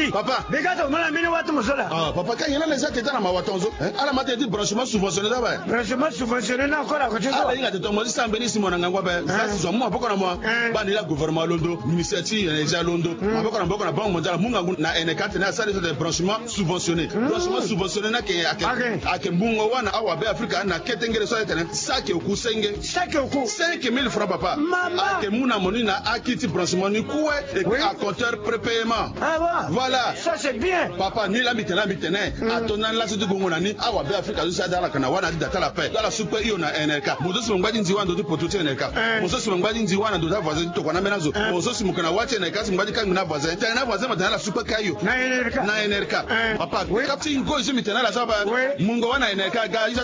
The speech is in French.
Mati. Papa. Begato mala mini watu musola. Ah, papa quand il y a les actes dans ma watonzo. Ala mate dit branchement subventionné d'abord. Branchement subventionné na kola ko tso. Ah, il y a de ton modiste ambeni simona ngangwa ba. Ça c'est moi poko na moi. Ba ni la gouvernement londo, ministère déjà londo. Ma poko na banque mondiale munga na N4 na ça de branchement subventionné. Branchement subventionné na ke ake mungo wana awa be Africa na ketengere so etene. Sake oku senge. Sake oku 5000 francs papa. Maman. Ake muna moni na akiti branchement ni kuwe et à compteur prépaiement. Ah ouais. Voilà. Ça c'est bien. Papa ni la mitena atona la sutu gongo nani awa be Africa zo sada la kana wana data la paix. Dans la soupe iyo na NRK. Mozo si mgbadi nziwa ndo potote NRK. Mozo si mgbadi nziwa na ndo da voisin to kwana menazo. Mozo si mukana wache NRK si mgbadi kangi na voisin. Tena voisin matana la soupe kayo. Na NRK. Papa, kapti ngo zo mitena la saba. Mungo wana NRK ga